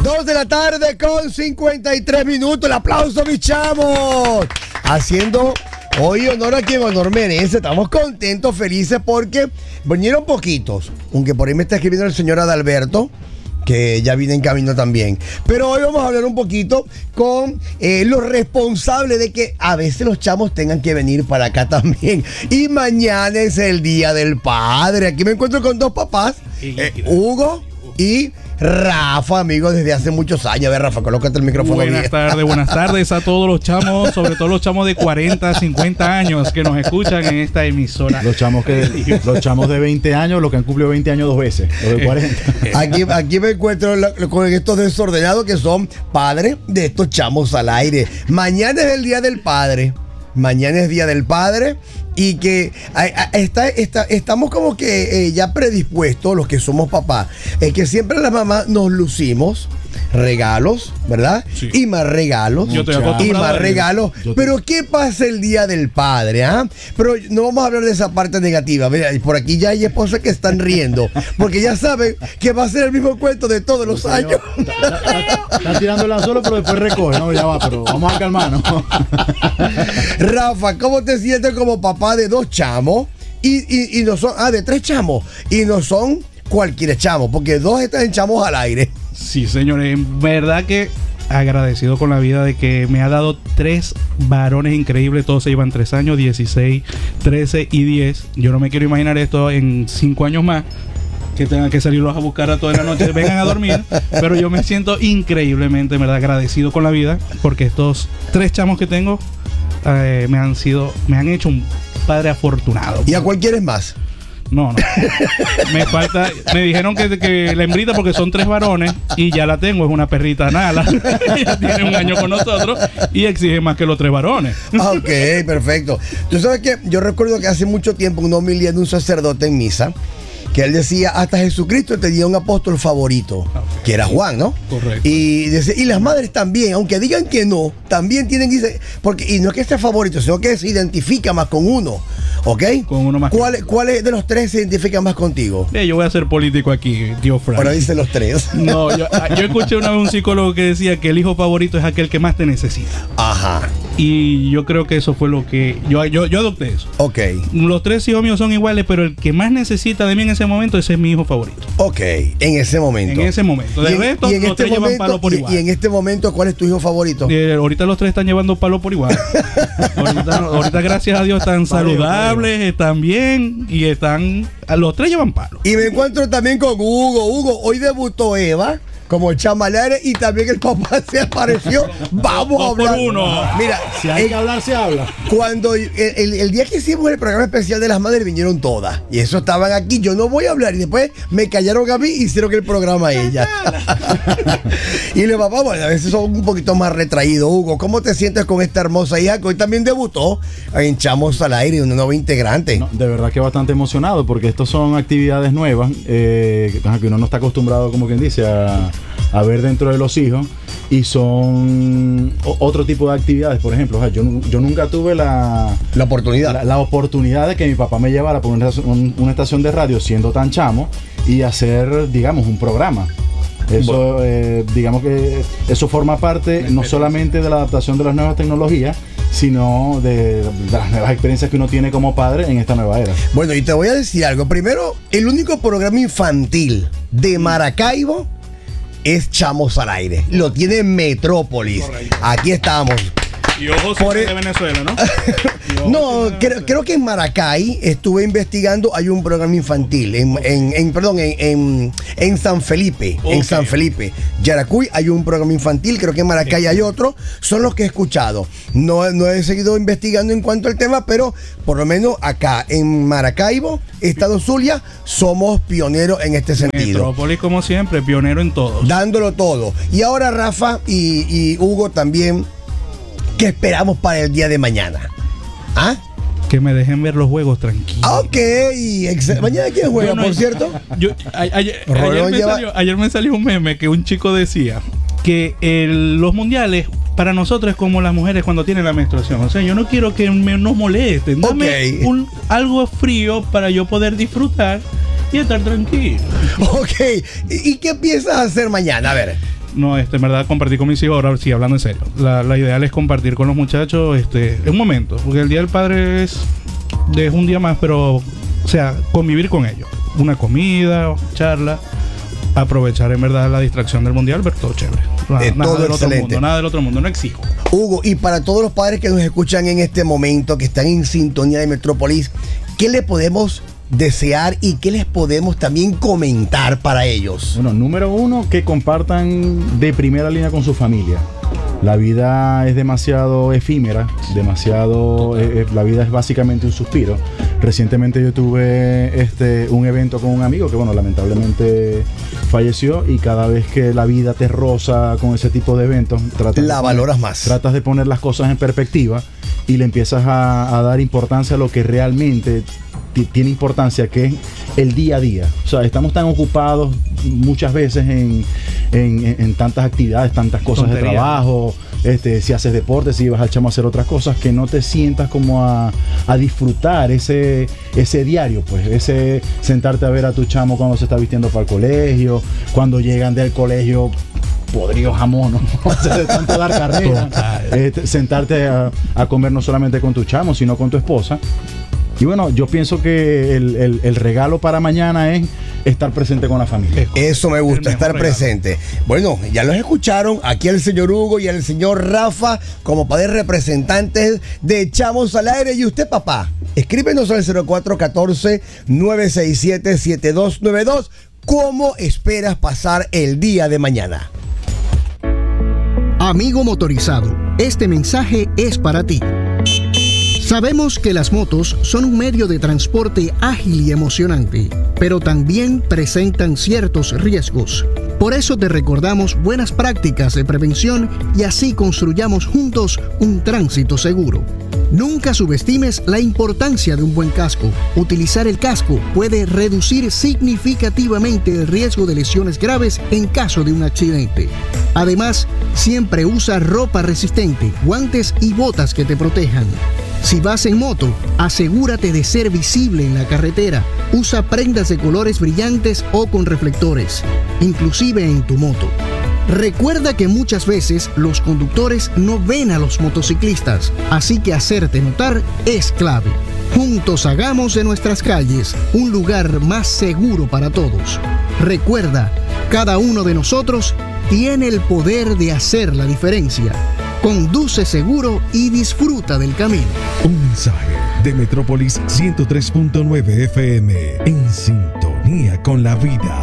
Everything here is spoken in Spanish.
2 de la tarde con 53 minutos. El aplauso, mis chamos. Haciendo hoy honor a quien honor merece. Estamos contentos, felices porque vinieron poquitos. Aunque por ahí me está escribiendo el señor Adalberto, que ya viene en camino también. Pero hoy vamos a hablar un poquito con los responsables de que a veces los chamos tengan que venir para acá también. Y mañana es el Día del Padre. Aquí me encuentro con dos papás, Hugo y Rafa, amigos desde hace muchos años. A ver, Rafa, colócate el micrófono. Buenas tardes a todos los chamos, sobre todo los chamos de 40, 50 años que nos escuchan en esta emisora. Los chamos de 20 años, los que han cumplido 20 años 2 veces, los de 40. Aquí me encuentro con estos desordenados que son padres de estos chamos al aire. Mañana es el Día del Padre. Mañana es Día del Padre y que estamos como que ya predispuestos, los que somos papás, que siempre las mamás nos lucimos regalos, ¿verdad? Sí. Y más regalos. Yo estoy acostumbrado y más regalos. Pero ¿qué pasa el Día del Padre? ¿Ah? Pero no vamos a hablar de esa parte negativa. Mira, por aquí ya hay esposas que están riendo, porque ya saben que va a ser el mismo cuento de todos los años. Está tirando el anzuelo, pero después recoge. No, ya va, pero vamos a calmarnos. Rafa, ¿cómo te sientes como papá de 2 chamos? Y no son, de 3 chamos. Y no son cualquier chamo, porque 2 están en chamos al aire. Sí, señores, en verdad que agradecido con la vida de que me ha dado 3 varones increíbles. Todos se llevan 3 años, 16, 13 y 10. Yo no me quiero imaginar esto en 5 años más, que tengan que salirlos a buscar a toda la noche, vengan a dormir. Pero yo me siento increíblemente, en verdad, agradecido con la vida, porque estos 3 chamos que tengo me han hecho un padre afortunado. ¿Y a cuál quieres más? No. Me dijeron que la hembrita, porque son 3 varones y ya la tengo, es una perrita Nala. Ella tiene 1 año con nosotros y exige más que los 3 varones. Ok, perfecto. Tú sabes que yo recuerdo que hace mucho tiempo una homilía de un sacerdote en misa, que él decía, hasta Jesucristo tenía un apóstol favorito, que era Juan, ¿no? Correcto. Y decía, y las madres también, aunque digan que no, también tienen que, porque, y no es que sea favorito, sino que se identifica más con uno, ¿ok? Con uno más. ¿Cuál de los 3 se identifica más contigo? Yo voy a ser político aquí, tío Frank. Ahora dice los 3. No, yo escuché una vez un psicólogo que decía que el hijo favorito es aquel que más te necesita. Ajá. Y yo creo que eso fue lo que yo adopté eso. Ok. Los 3 hijos míos son iguales, pero el que más necesita de mí en ese momento, ese es mi hijo favorito. Ok, en ese momento. De resto, los 3 llevan palo por igual. Y en este momento, ¿cuál es tu hijo favorito? Ahorita los 3 están llevando palo por igual. ahorita, gracias a Dios, están saludables, están bien y los 3 llevan palo. Y me encuentro también con Hugo. Hugo, hoy debutó Eva como chamalare y también el papá se apareció. Vamos a hablar. Por uno. Mira, si hay que hablar, se habla. Cuando el día que hicimos el programa especial de las madres, vinieron todas. Y eso estaban aquí. Yo no voy a hablar. Y después me callaron a mí y hicieron el programa a ella. Y le papá, bueno, a veces son un poquito más retraídos. Hugo, ¿cómo te sientes con esta hermosa hija que hoy también debutó en Chamos al Aire, un nuevo integrante? No, de verdad que bastante emocionado, porque estos son actividades nuevas que uno no está acostumbrado, como quien dice, a ver dentro de los hijos, y son otro tipo de actividades. Por ejemplo, yo nunca tuve la oportunidad de que mi papá me llevara por una estación de radio siendo tan chamo y hacer, digamos, un programa. Eso, digamos que eso forma parte no solamente de la adaptación de las nuevas tecnologías, sino de las nuevas experiencias que uno tiene como padre en esta nueva era. Bueno, y te voy a decir algo. Primero, el único programa infantil de Maracaibo es Chamos al Aire. Lo tiene Metrópolis. Correcto. Aquí estamos. Y ojo, si de Venezuela, ¿no? No, creo que en Maracay estuve investigando, hay un programa infantil en San Felipe, okay. En San Felipe, Yaracuy hay un programa infantil, creo que en Maracay hay otro, son los que he escuchado. No he seguido investigando en cuanto al tema, pero por lo menos acá en Maracaibo, Estado Zulia, somos pioneros en este sentido. Metrópolis, como siempre, pionero en todo. Dándolo todo. Y ahora Rafa y Hugo también, ¿qué esperamos para el día de mañana? ¿Ah? Que me dejen ver los juegos tranquilos. Ok, mañana quién juega, por cierto. Ayer me salió un meme que un chico decía que los mundiales para nosotros es como las mujeres cuando tienen la menstruación. O sea, yo no quiero que nos molesten. Dame algo frío para yo poder disfrutar y estar tranquilo. Ok, ¿y qué piensas hacer mañana? A ver. No, en verdad compartir con mis hijos, ahora sí, hablando en serio. La ideal es compartir con los muchachos un momento, porque el Día del Padre es un día más, pero, o sea, convivir con ellos. Una comida, charla, aprovechar en verdad la distracción del mundial, ver todo chévere. Nada del otro mundo, nada del otro mundo, no exijo. Hugo, y para todos los padres que nos escuchan en este momento, que están en sintonía de Metrópolis, ¿qué le podemos desear y qué les podemos también comentar para ellos? Bueno, número uno, que compartan de primera línea con su familia. La vida es demasiado efímera, la vida es básicamente un suspiro. Recientemente yo tuve un evento con un amigo que, bueno, lamentablemente falleció, y cada vez que la vida te roza con ese tipo de eventos, valoras más. Tratas de poner las cosas en perspectiva y le empiezas a dar importancia a lo que realmente tiene importancia, que es el día a día. O sea, estamos tan ocupados muchas veces en tantas actividades, tantas cosas de trabajo, si haces deporte, si vas al chamo a hacer otras cosas, que no te sientas como a disfrutar ese diario, pues, ese sentarte a ver a tu chamo cuando se está vistiendo para el colegio, cuando llegan del colegio podrido jamón, ¿no? O sea, de tanto dar carrera, sentarte a comer no solamente con tu chamo, sino con tu esposa. Y bueno, yo pienso que el regalo para mañana es estar presente con la familia. Eso me gusta, estar presente. Bueno, ya los escucharon, aquí el señor Hugo y el señor Rafa como padres representantes de Chamos al Aire. Y usted, papá, escríbenos al 0414-967-7292. ¿Cómo esperas pasar el día de mañana? Amigo motorizado, este mensaje es para ti. Sabemos que las motos son un medio de transporte ágil y emocionante, pero también presentan ciertos riesgos. Por eso te recordamos buenas prácticas de prevención y así construyamos juntos un tránsito seguro. Nunca subestimes la importancia de un buen casco. Utilizar el casco puede reducir significativamente el riesgo de lesiones graves en caso de un accidente. Además, siempre usa ropa resistente, guantes y botas que te protejan. Si vas en moto, asegúrate de ser visible en la carretera. Usa prendas de colores brillantes o con reflectores, inclusive en tu moto. Recuerda que muchas veces los conductores no ven a los motociclistas, así que hacerte notar es clave. Juntos hagamos de nuestras calles un lugar más seguro para todos. Recuerda, cada uno de nosotros tiene el poder de hacer la diferencia. Conduce seguro y disfruta del camino. Un mensaje de Metrópolis 103.9 FM, en sintonía con la vida.